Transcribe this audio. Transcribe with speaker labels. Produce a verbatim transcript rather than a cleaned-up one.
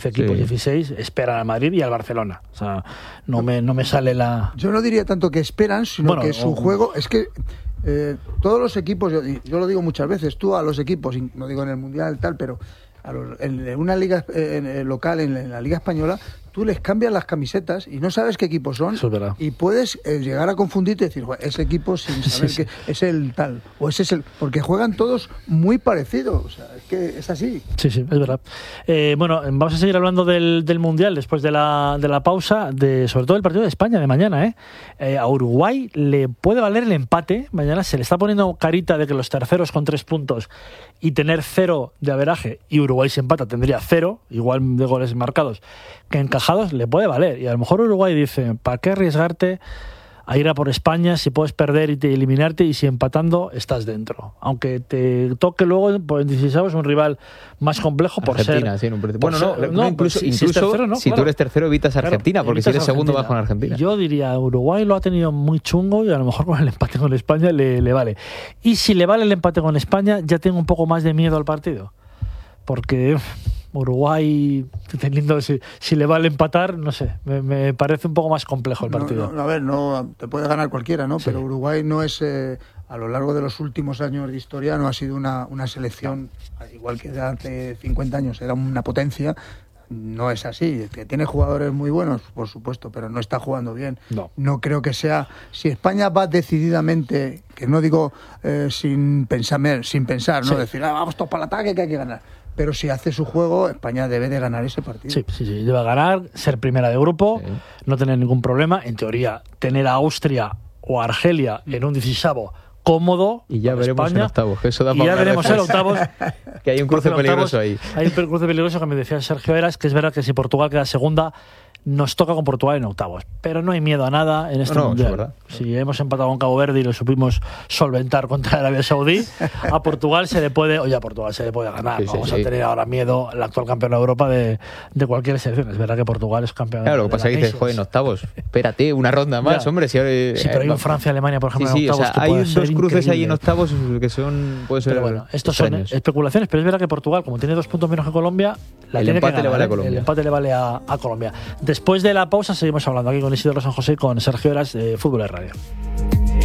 Speaker 1: quince equipos, sí. dieciséis, esperan al Madrid y al Barcelona. O sea, no me, no me sale la...
Speaker 2: Yo no diría tanto que esperan, sino bueno, que su o... juego... Es que eh, todos los equipos, yo, yo lo digo muchas veces, tú a los equipos, no digo en el Mundial tal, pero a los, en una liga eh, local, en, en la Liga Española, tú les cambias las camisetas y no sabes qué equipos son.
Speaker 1: Eso es verdad.
Speaker 2: Y puedes eh, llegar a confundirte y decir, ese equipo sin saber sí, sí. que es el tal, o ese es el... Porque juegan todos muy parecidos, o sea, es que es así.
Speaker 1: Sí, sí, es verdad. Eh, bueno, vamos a seguir hablando del, del Mundial después de la, de la pausa, de sobre todo el partido de España de mañana. ¿eh? Eh, a Uruguay le puede valer el empate. Mañana se le está poniendo carita de que los terceros con tres puntos y tener cero de averaje, y Uruguay si empata tendría cero, igual de goles marcados, que encajados le puede valer. Y a lo mejor Uruguay dice, ¿para qué arriesgarte a ir a por España si puedes perder y te eliminarte, y si empatando estás dentro? Aunque te toque luego, pues dieciséis, un rival más complejo por
Speaker 3: Argentina,
Speaker 1: ser...
Speaker 3: Sí, en un por
Speaker 1: bueno,
Speaker 3: no,
Speaker 1: ser,
Speaker 3: no, no, incluso, si, incluso si, tercero, ¿no? si claro. tú eres tercero evitas a Argentina, claro, porque si eres Argentina. segundo vas con Argentina.
Speaker 1: Yo diría, Uruguay lo ha tenido muy chungo y a lo mejor con el empate con España le, le vale. Y si le vale el empate con España, ya tengo un poco más de miedo al partido. Porque... Uruguay, teniendo, si, si le vale empatar, no sé, me, me parece un poco más complejo el partido.
Speaker 2: No, no, a ver, no te puede ganar cualquiera, ¿no? Sí. Pero Uruguay no es, eh, a lo largo de los últimos años de historia, no ha sido una, una selección, igual que de hace cincuenta años, era una potencia. No es así, que tiene jugadores muy buenos, por supuesto, pero no está jugando bien.
Speaker 1: No,
Speaker 2: no creo que sea... Si España va decididamente, que no digo eh, sin pensar, sin pensar, no sí. decir, ah, vamos todos para el ataque que hay que ganar. Pero si hace su juego, España debe de ganar ese partido.
Speaker 1: Sí, sí, sí, debe ganar, ser primera de grupo, sí. no tener ningún problema. En teoría, tener a Austria o a Argelia en un dieciséis cómodo.
Speaker 3: Y ya veremos
Speaker 1: España.
Speaker 3: en octavos. Que eso da
Speaker 1: y ya veremos en octavos.
Speaker 3: Que hay un cruce peligroso ahí.
Speaker 1: Hay un cruce peligroso que me decía Sergio Eras, que es verdad que si Portugal queda segunda, nos toca con Portugal en octavos, pero no hay miedo a nada en este
Speaker 3: no, no,
Speaker 1: mundial. Si hemos empatado con Cabo Verde y lo supimos solventar contra Arabia Saudí, a Portugal se le puede, oye, a Portugal se le puede ganar. Sí, Vamos sí, a sí. tener ahora miedo al actual campeón de Europa de, de cualquier selección. Es verdad que Portugal es campeón.
Speaker 3: Claro, lo que pasa es que dices, joder, en octavos, espérate, una ronda más, ya. hombre. Si ahora,
Speaker 1: sí, pero hay un Francia-Alemania, por ejemplo,
Speaker 3: sí, sí,
Speaker 1: en octavos.
Speaker 3: O sea, hay dos cruces
Speaker 1: increíble.
Speaker 3: ahí en octavos que son, puede ser.
Speaker 1: Pero bueno, estos
Speaker 3: extraños.
Speaker 1: son especulaciones, pero es verdad que Portugal, como tiene dos puntos menos que Colombia, la
Speaker 3: el
Speaker 1: tiene
Speaker 3: empate
Speaker 1: que ganar,
Speaker 3: le vale
Speaker 1: ¿eh?
Speaker 3: a Colombia.
Speaker 1: El empate le vale a, a Colombia. Después de la pausa seguimos hablando aquí con Isidro San José y con Sergio Eras de Fútbol de Radio.